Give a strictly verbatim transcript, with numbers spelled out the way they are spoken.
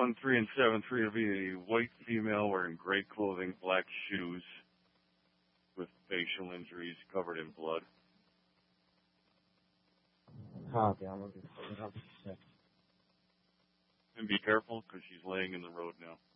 one three and seven three will be a white female wearing gray clothing, black shoes, with facial injuries covered in blood. Copy. I'm going to put it up in a second. And be careful, because she's laying in the road now.